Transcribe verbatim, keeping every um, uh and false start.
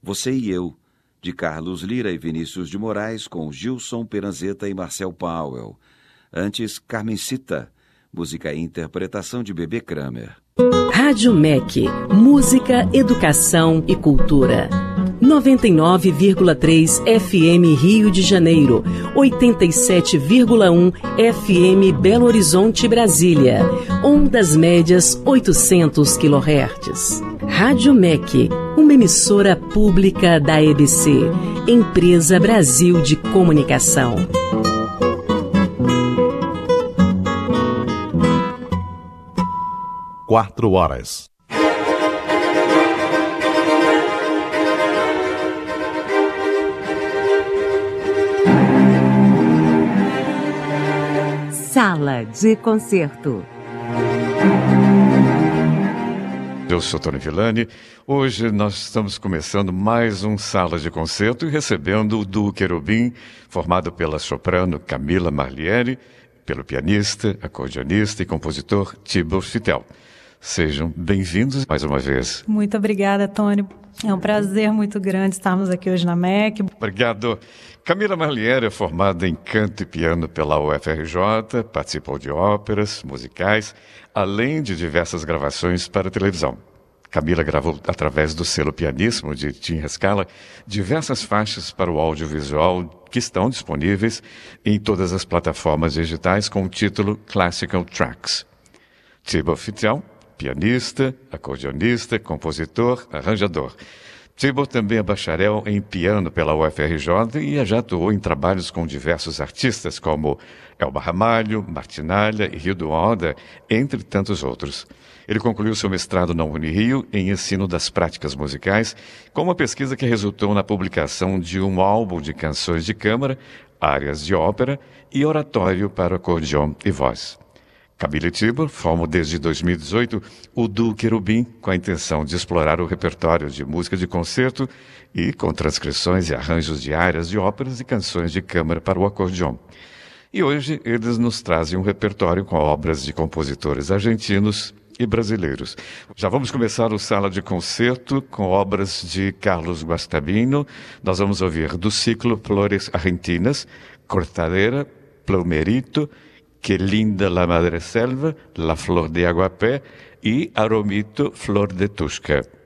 Você e Eu, de Carlos Lira e Vinícius de Moraes, com Gilson Peranzeta e Marcel Powell. Antes, Carmencita, música e interpretação de Bebê Kramer. Rádio M E C, música, educação e cultura. noventa e nove vírgula três F M Rio de Janeiro, oitenta e sete vírgula um F M Belo Horizonte, Brasília. Ondas médias oitocentos quilohertz. Rádio M E C, uma emissora pública da E B C, Empresa Brasil de Comunicação. Quatro horas. Sala de concerto. Eu sou Tony Villani. Hoje nós estamos começando mais um Sala de Concerto e recebendo o duo Querubim, formado pela soprano Camila Marliere, pelo pianista, acordeonista e compositor Tibor Fitel. Sejam bem-vindos mais uma vez. Muito obrigada, Tony. É um prazer muito grande estarmos aqui hoje na M E C. Obrigado. Camila Marliere é formada em canto e piano pela U F R J, participou de óperas, musicais, além de diversas gravações para televisão. Camila gravou, através do selo Pianíssimo de Tim Rescala, diversas faixas para o audiovisual que estão disponíveis em todas as plataformas digitais com o título Classical Tracks. Tibor Fitel, pianista, acordeonista, compositor, arranjador. Tibor também é bacharel em piano pela U F R J e já atuou em trabalhos com diversos artistas como Elba Ramalho, Martinalha e Rio do Oda, entre tantos outros. Ele concluiu seu mestrado na Unirio em ensino das práticas musicais, com uma pesquisa que resultou na publicação de um álbum de canções de câmara, áreas de ópera e oratório para acordeon e voz. Camila e Tibor formam desde dois mil e dezoito o duo Querubim, com a intenção de explorar o repertório de música de concerto e com transcrições e arranjos de áreas de óperas e canções de câmara para o acordeon. E hoje eles nos trazem um repertório com obras de compositores argentinos e brasileiros. Já vamos começar o Sala de Concerto com obras de Carlos Guastavino. Nós vamos ouvir do ciclo Flores Argentinas, Cortadera, Plumerito, Que linda la madre selva, La flor de aguapé e Aromito, Flor de Tusca.